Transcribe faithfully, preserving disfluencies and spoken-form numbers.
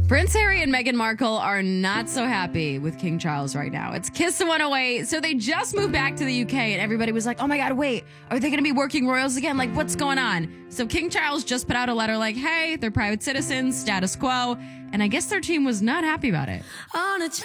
Prince Harry and Meghan Markle are not so happy with King Charles right now. It's Kiss one oh eight. So they just moved back to the U K and everybody was like, oh my God, wait, are they going to be working royals again? Like, what's going on? So King Charles just put out a letter like, hey, they're private citizens, status quo. And I guess their team was not happy about it. On a